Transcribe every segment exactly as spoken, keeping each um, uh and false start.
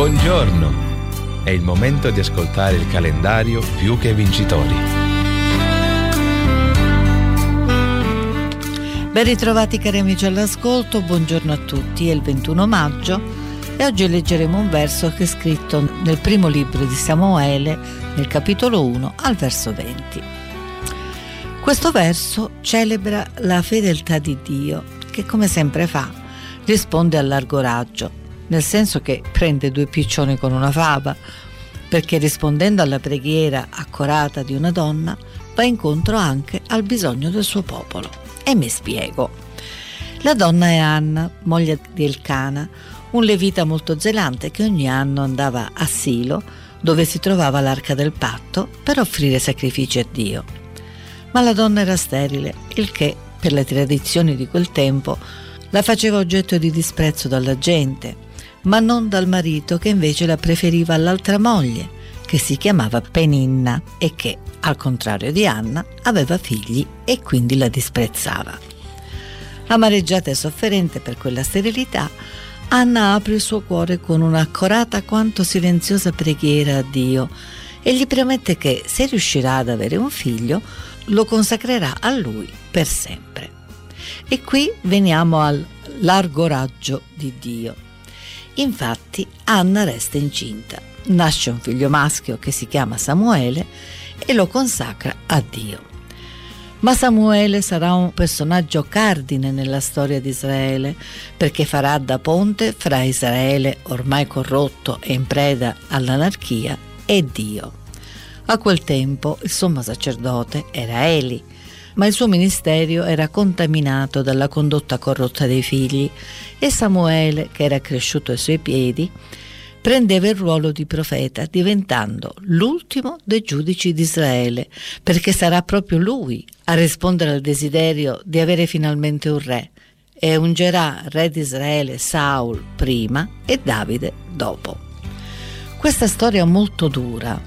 Buongiorno! È il momento di ascoltare il calendario Più che Vincitori. Ben ritrovati cari amici all'ascolto, buongiorno a tutti. È il ventuno maggio e oggi leggeremo un verso che è scritto nel primo libro di Samuele, nel capitolo uno al verso venti. Questo verso celebra la fedeltà di Dio che, come sempre fa, risponde a largo raggio, nel senso che prende due piccioni con una fava, perché rispondendo alla preghiera accorata di una donna va incontro anche al bisogno del suo popolo. E mi spiego. La donna è Anna, moglie di Elcana, un levita molto zelante che ogni anno andava a Silo, dove si trovava l'arca del patto, per offrire sacrifici a Dio. Ma la donna era sterile, il che, per le tradizioni di quel tempo, la faceva oggetto di disprezzo dalla gente, ma non dal marito, che invece la preferiva all'altra moglie, che si chiamava Peninna e che, al contrario di Anna, aveva figli e quindi la disprezzava. Amareggiata e sofferente per quella sterilità, Anna apre il suo cuore con un'accorata quanto silenziosa preghiera a Dio e gli promette che, se riuscirà ad avere un figlio, lo consacrerà a lui per sempre. E qui veniamo al largo raggio di Dio. Infatti Anna resta incinta, nasce un figlio maschio che si chiama Samuele e lo consacra a Dio. Ma Samuele sarà un personaggio cardine nella storia di Israele, perché farà da ponte fra Israele, ormai corrotto e in preda all'anarchia, e Dio. A quel tempo il sommo sacerdote era Eli, ma il suo ministero era contaminato dalla condotta corrotta dei figli e Samuele, che era cresciuto ai suoi piedi, prendeva il ruolo di profeta, diventando l'ultimo dei giudici di Israele, perché sarà proprio lui a rispondere al desiderio di avere finalmente un re, e ungerà re di Israele Saul prima e Davide dopo. Questa storia molto dura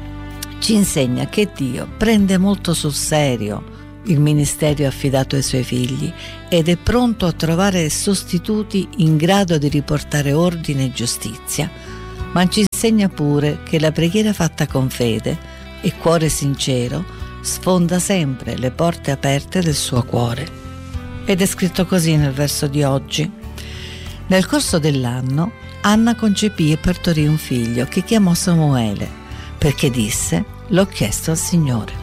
ci insegna che Dio prende molto sul serio il ministero affidato ai suoi figli ed è pronto a trovare sostituti in grado di riportare ordine e giustizia, ma ci insegna pure che la preghiera fatta con fede e cuore sincero sfonda sempre le porte aperte del suo cuore. Ed è scritto così nel verso di oggi. Nel corso dell'anno Anna concepì e partorì un figlio che chiamò Samuele, perché disse: l'ho chiesto al Signore.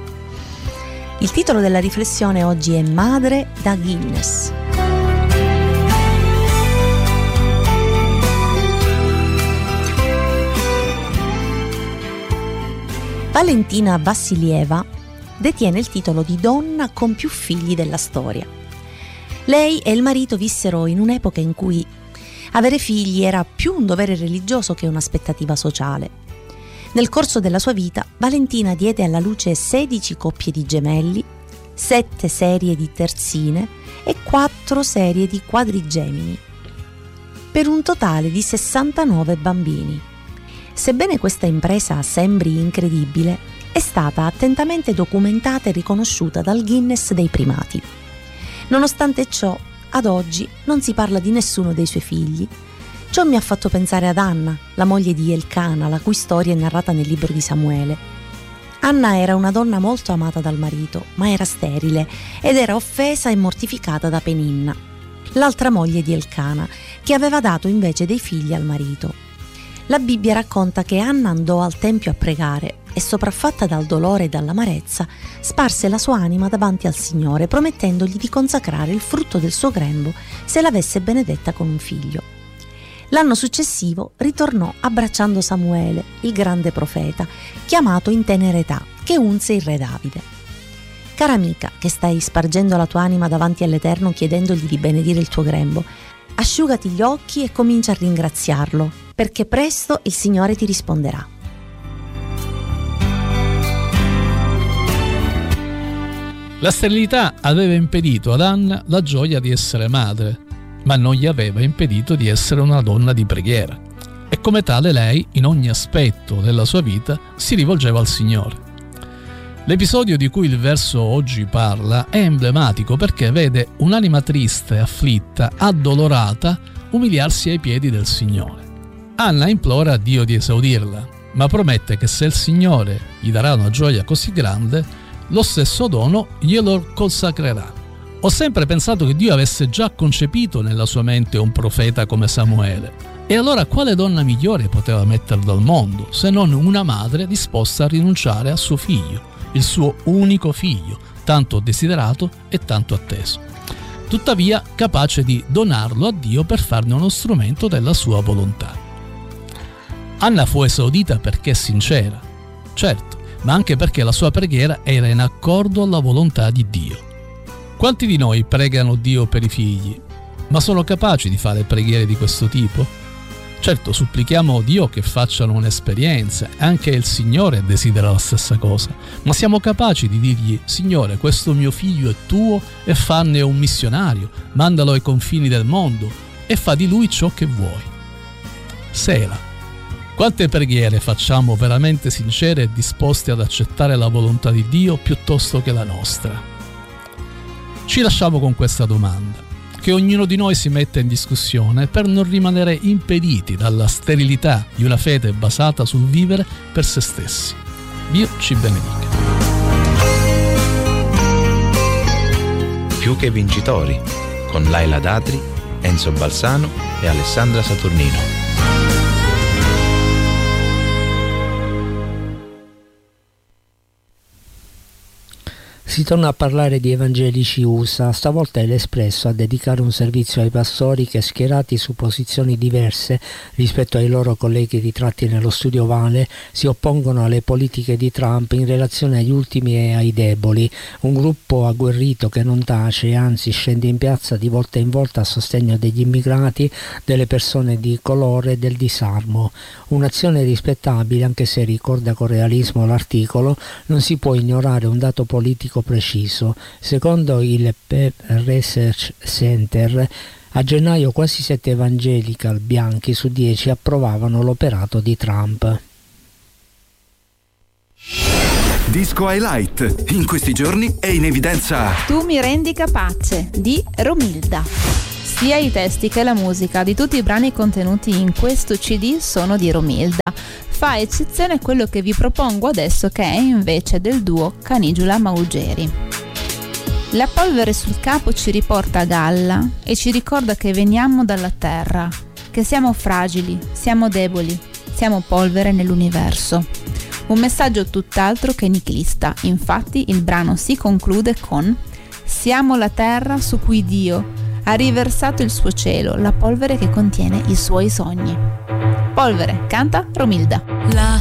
Il titolo della riflessione oggi è Madre da Guinness. Valentina Vassilieva detiene il titolo di donna con più figli della storia. Lei e il marito vissero in un'epoca in cui avere figli era più un dovere religioso che un'aspettativa sociale. Nel corso della sua vita, Valentina diede alla luce sedici coppie di gemelli, sette serie di terzine e quattro serie di quadrigemini, per un totale di sessantanove bambini. Sebbene questa impresa sembri incredibile, è stata attentamente documentata e riconosciuta dal Guinness dei primati. Nonostante ciò, ad oggi non si parla di nessuno dei suoi figli. Ciò mi ha fatto pensare ad Anna, la moglie di Elcana, la cui storia è narrata nel libro di Samuele. Anna era una donna molto amata dal marito, ma era sterile ed era offesa e mortificata da Peninna, l'altra moglie di Elcana, che aveva dato invece dei figli al marito. La Bibbia racconta che Anna andò al tempio a pregare e, sopraffatta dal dolore e dall'amarezza, sparse la sua anima davanti al Signore, promettendogli di consacrare il frutto del suo grembo se l'avesse benedetta con un figlio. L'anno successivo ritornò abbracciando Samuele, il grande profeta, chiamato in tenera età, che unse il re Davide. Cara amica, che stai spargendo la tua anima davanti all'Eterno chiedendogli di benedire il tuo grembo, asciugati gli occhi e comincia a ringraziarlo, perché presto il Signore ti risponderà. La sterilità aveva impedito ad Anna la gioia di essere madre, ma non gli aveva impedito di essere una donna di preghiera. E come tale lei, in ogni aspetto della sua vita, si rivolgeva al Signore. L'episodio di cui il verso oggi parla è emblematico perché vede un'anima triste, afflitta, addolorata, umiliarsi ai piedi del Signore. Anna implora Dio di esaudirla, ma promette che se il Signore gli darà una gioia così grande, lo stesso dono glielo consacrerà. Ho sempre pensato che Dio avesse già concepito nella sua mente un profeta come Samuele. E allora quale donna migliore poteva metterlo al mondo se non una madre disposta a rinunciare a suo figlio, il suo unico figlio, tanto desiderato e tanto atteso, tuttavia capace di donarlo a Dio per farne uno strumento della sua volontà. Anna fu esaudita perché sincera, certo, ma anche perché la sua preghiera era in accordo alla volontà di Dio. Quanti di noi pregano Dio per i figli, ma sono capaci di fare preghiere di questo tipo? Certo, supplichiamo Dio che facciano un'esperienza, anche il Signore desidera la stessa cosa, ma siamo capaci di dirgli: Signore, questo mio figlio è tuo e fanne un missionario, mandalo ai confini del mondo e fa di lui ciò che vuoi. Sela. Quante preghiere facciamo veramente sincere e disposte ad accettare la volontà di Dio piuttosto che la nostra? Ci lasciamo con questa domanda, che ognuno di noi si metta in discussione per non rimanere impediti dalla sterilità di una fede basata sul vivere per se stessi. Dio ci benedica. Più che vincitori, con Laila Datri, Enzo Balsano e Alessandra Saturnino. Si torna a parlare di evangelici U S A, stavolta è l'Espresso a dedicare un servizio ai pastori che, schierati su posizioni diverse rispetto ai loro colleghi ritratti nello studio Vale, si oppongono alle politiche di Trump in relazione agli ultimi e ai deboli, un gruppo agguerrito che non tace, anzi scende in piazza di volta in volta a sostegno degli immigrati, delle persone di colore e del disarmo. Un'azione rispettabile, anche se ricorda con realismo l'articolo, non si può ignorare un dato politico preciso. Secondo il Pew Research Center, a gennaio quasi sette evangelical bianchi su dieci approvavano l'operato di Trump. Disco Highlight, in questi giorni è in evidenza Tu mi rendi capace di Romilda. Sia i testi che la musica di tutti i brani contenuti in questo C D sono di Romilda. Fa eccezione quello che vi propongo adesso, che è invece del duo Canigula Maugeri. La polvere sul capo ci riporta a galla e ci ricorda che veniamo dalla terra, che siamo fragili, siamo deboli, siamo polvere nell'universo. Un messaggio tutt'altro che nichilista. Infatti il brano si conclude con: siamo la terra su cui Dio ha riversato il suo cielo, la polvere che contiene i suoi sogni. Polvere, canta Romilda. La